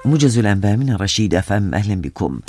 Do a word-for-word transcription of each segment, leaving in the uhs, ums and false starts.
موجز الأنباء من الرشيد أف أم، أهلا بكم.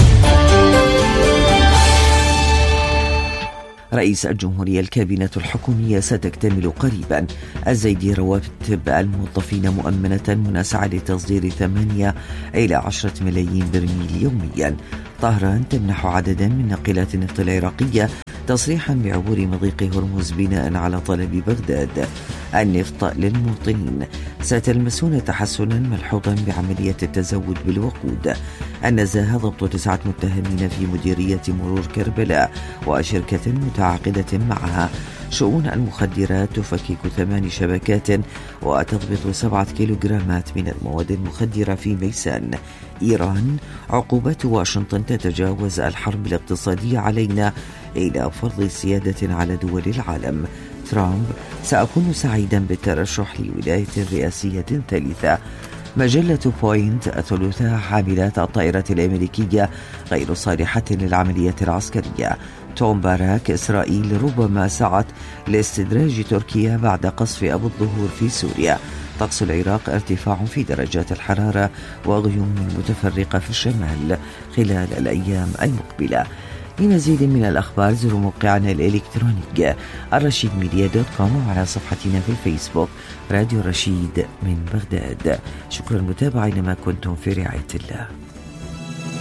رئيس الجمهورية الكابينة الحكومية ستكتمل قريبا. الزيدي رواتب الموظفين مؤمنة مناسعة لتصدير ثمانية إلى عشرة ملايين برميل يوميا. طهران تمنح عددا من ناقلات النفط العراقية تصريحا بعبور مضيق هرمز بناء على طلب بغداد. النفط للمواطنين، ستلمسون تحسنا ملحوظا بعملية التزود بالوقود. النزاهة ضبط تسعة متهمين في مديرية مرور كربلاء وشركة متعاقدة معها. شؤون المخدرات تفكك ثمان شبكات وتضبط سبعة كيلوغرامات من المواد المخدرة في ميسان. إيران، عقوبات واشنطن تتجاوز الحرب الاقتصادية علينا إلى فرض سيادة على دول العالم. ترامب، سأكون سعيدا بالترشح لولاية رئاسية ثالثة. مجلة بوينت الثلاثاء، حاملات الطائرة الأمريكية غير صالحة للعملية العسكرية. توم باراك، إسرائيل ربما سعت لاستدراج تركيا بعد قصف أبو الظهور في سوريا. طقس العراق، ارتفاع في درجات الحرارة وغيوم متفرقة في الشمال خلال الأيام المقبلة. لمزيد من الأخبار زوروا موقعنا الإلكتروني الرشيد ميديا دوت كوم وعلى صفحتنا في الفيسبوك راديو الرشيد من بغداد. شكرا متابعين، ما كنتم في رعاية الله.